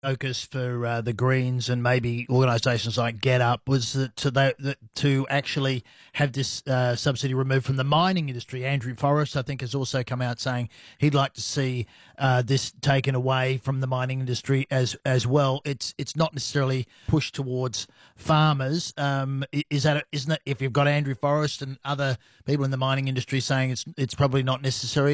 focus for the Greens and maybe organisations like GetUp was to actually have this subsidy removed from the mining industry. Andrew Forrest, I think, has also come out saying he'd like to see this taken away from the mining industry as well. It's not necessarily pushed towards farmers. Isn't it? If you've got Andrew Forrest and other people in the mining industry saying it's probably not necessary,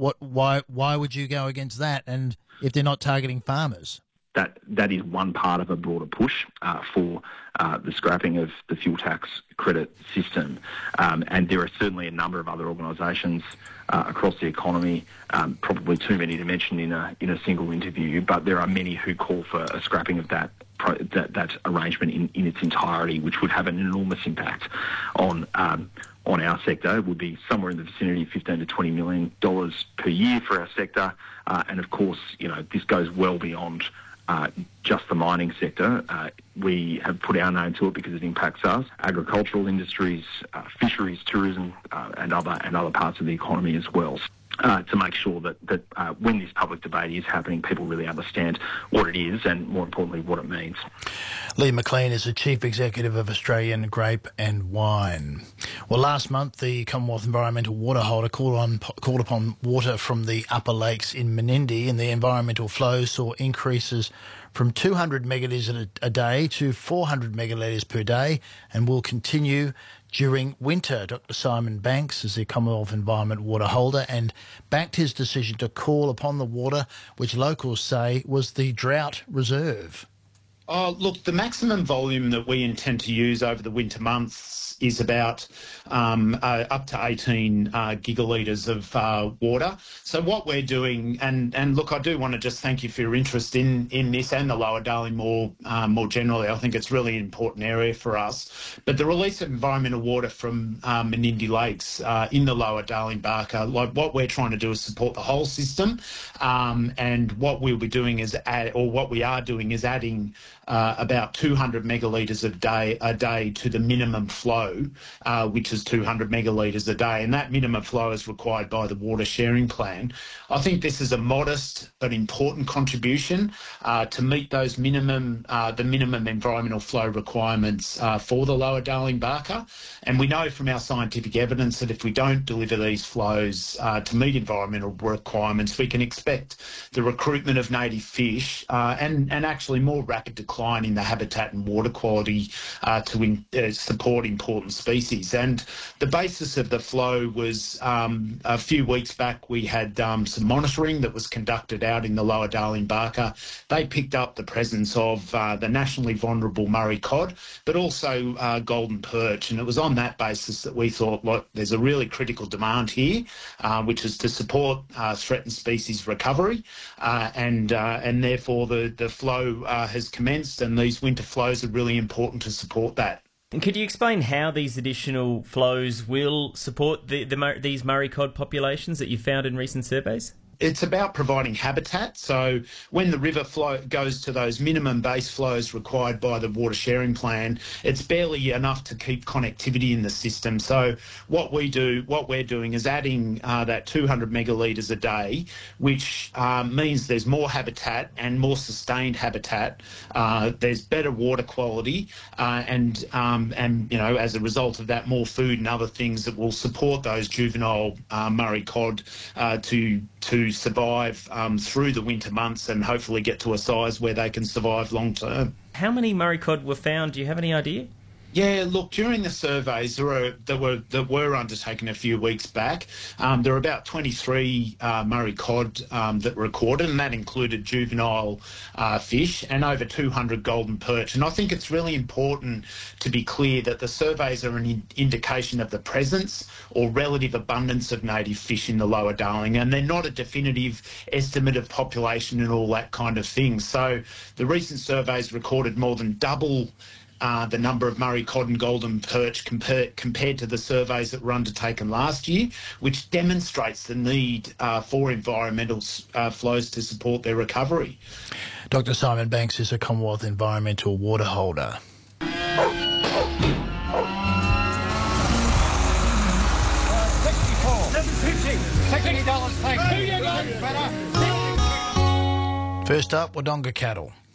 why would you go against that? And if they're not targeting farmers? That is one part of a broader push for the scrapping of the fuel tax credit system. And there are certainly a number of other organisations across the economy, probably too many to mention in a single interview, but there are many who call for a scrapping of that arrangement in its entirety, which would have an enormous impact on our sector. It would be somewhere in the vicinity of $15 to $20 million per year for our sector. And of course, this goes well beyond just the mining sector. We have put our name to it because it impacts us, agricultural industries, fisheries, tourism, and other parts of the economy as well. To make sure that when this public debate is happening, people really understand what it is and, more importantly, what it means. Lee McLean is the Chief Executive of Australian Grape and Wine. Well, last month, the Commonwealth Environmental Water Holder called upon water from the upper lakes in Menindee, and the environmental flow saw increases from 200 megalitres a day to 400 megalitres per day and will continue during winter. Dr Simon Banks is the Commonwealth Environment Water Holder and backed his decision to call upon the water, which locals say was the drought reserve. Oh, look, the maximum volume that we intend to use over the winter months is about up to 18 gigalitres of water. So what we're doing, and look, I do want to just thank you for your interest in this and the Lower Darling more generally. I think it's really an important area for us. But the release of environmental water from Menindee Lakes in the Lower Darling Barker, like what we're trying to do is support the whole system. And what we'll be doing is what we are doing is adding about 200 megalitres a day to the minimum flow, which is 200 megalitres a day, and that minimum flow is required by the Water Sharing Plan. I think this is a modest but important contribution to meet those the minimum environmental flow requirements for the Lower Darling Barker. And we know from our scientific evidence that if we don't deliver these flows to meet environmental requirements, we can expect the recruitment of native fish and actually more rapid decline in the habitat and water quality to support important species. And the basis of the flow was a few weeks back we had some monitoring that was conducted out in the Lower Darling Barker. They picked up the presence of the nationally vulnerable Murray cod, but also golden perch. And it was on that basis that we thought, look, there's a really critical demand here, which is to support threatened species recovery, and therefore the flow has commenced, and these winter flows are really important to support that. And could you explain how these additional flows will support these Murray cod populations that you've found in recent surveys? It's about providing habitat. So when the river flow goes to those minimum base flows required by the Water Sharing Plan, it's barely enough to keep connectivity in the system. So what we're doing is adding that 200 megalitres a day, which means there's more habitat and more sustained habitat. There's better water quality, and as a result of that, more food and other things that will support those juvenile Murray cod to survive through the winter months and hopefully get to a size where they can survive long term. How many Murray cod were found? Do you have any idea? Yeah, look, during the surveys that were undertaken a few weeks back, there were about 23 Murray cod that were recorded, and that included juvenile fish and over 200 golden perch. And I think it's really important to be clear that the surveys are an indication of the presence or relative abundance of native fish in the Lower Darling, and they're not a definitive estimate of population and all that kind of thing. So the recent surveys recorded more than double the number of Murray cod and golden perch compared to the surveys that were undertaken last year, which demonstrates the need for environmental flows to support their recovery. Dr Simon Banks is a Commonwealth Environmental Water Holder. First up, Wodonga cattle.